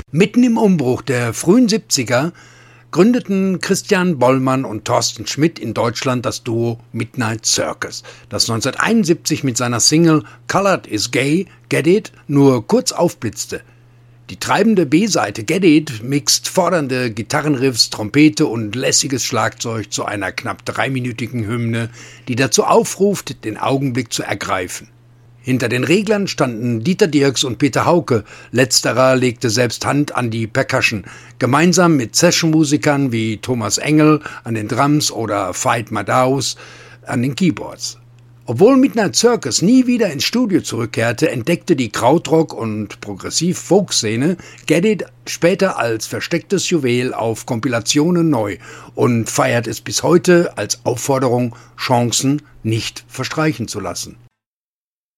Mitten im Umbruch der frühen 70er gründeten Christian Bollmann und Thorsten Schmidt in Deutschland das Duo Midnight Circus, das 1971 mit seiner Single Colored is Gay, Get It nur kurz aufblitzte. Die treibende B-Seite Get It mixt fordernde Gitarrenriffs, Trompete und lässiges Schlagzeug zu einer knapp 3-minütigen Hymne, die dazu aufruft, den Augenblick zu ergreifen. Hinter den Reglern standen Dieter Dierks und Peter Hauke. Letzterer legte selbst Hand an die Percussion, gemeinsam mit Sessionmusikern wie Thomas Engel an den Drums oder Veit Madaus an den Keyboards. Obwohl Midnight Circus nie wieder ins Studio zurückkehrte, entdeckte die Krautrock- und Progressiv-Folk-Szene Get It später als verstecktes Juwel auf Kompilationen neu und feiert es bis heute als Aufforderung, Chancen nicht verstreichen zu lassen.